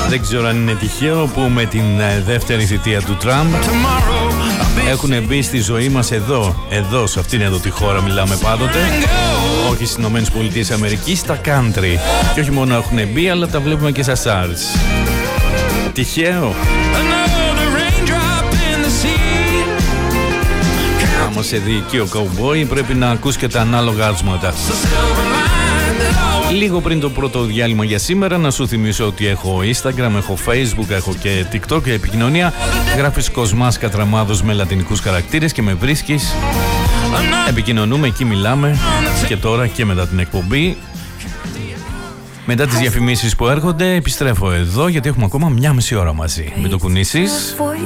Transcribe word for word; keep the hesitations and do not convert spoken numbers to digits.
Δεν ξέρω αν είναι τυχαίο που με την δεύτερη θητεία του Τραμπ έχουν μπει στη ζωή μας εδώ, εδώ σε αυτήν εδώ τη χώρα μιλάμε πάντοτε, όχι στις Ηνωμένες Πολιτείες Αμερικής, στα country. Και όχι μόνο έχουν μπει, αλλά τα βλέπουμε και στα charts. Τυχαίο? Άμα σε δει εκεί ο καουμπόι, πρέπει να ακούς και τα ανάλογα άσματα. Λίγο πριν το πρώτο διάλειμμα για σήμερα, να σου θυμίσω ότι έχω Instagram, έχω Facebook, έχω και TikTok για επικοινωνία. Γράφεις Κοσμάς Κατραμάδος με λατινικούς χαρακτήρες και με βρίσκεις. Επικοινωνούμε, εκεί μιλάμε και τώρα και μετά την εκπομπή. Μετά τις διαφημίσεις που έρχονται, επιστρέφω εδώ γιατί έχουμε ακόμα μια μισή ώρα μαζί. Μην το κουνήσεις.